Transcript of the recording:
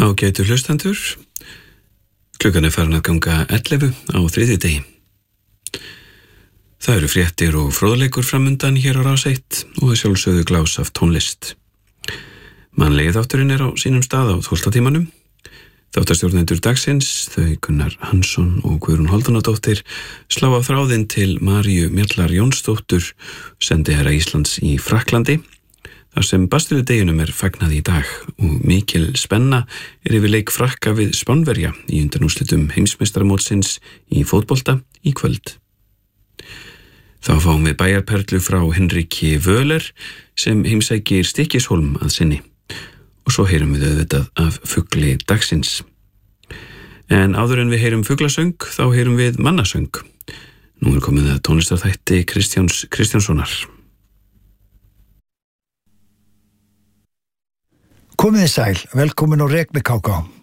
Ágætu hlustendur, klukkan farin að ganga 11 á þriðjudegi. Það eru fréttir og fróðleikur framundan hér á Rás 1 og sjálfsögðu glás af tónlist. Mannlegi þátturinn á sínum stað á 12. tímanum. Þáttarstjórnendur dagsins, þau Gunnar Hansson og Guðrún Hálfdanadóttir, slá á þráðinn til Maríu Mjallar Jónsdóttur, sendiherra Íslands í Frakklandi. Þar sem Bastíludeginum fagnað í dag og mikil spenna yfir leik Frakka við Spánverja í undanúrslitum heimsmeistaramótsins í fótbolta í kvöld. Þá fáum við bæjarperlu frá Henriki Völer sem heimsækir Stykkishólm að sinni og svo heyrum við auðvitað af fugli dagsins. En áður en við heyrum fuglasöng þá heyrum við mannasöng. Nú komið að tónlistarþætti Kristjáns Kristjánssonar. Komið þið sæl, velkomin á Rek með KK.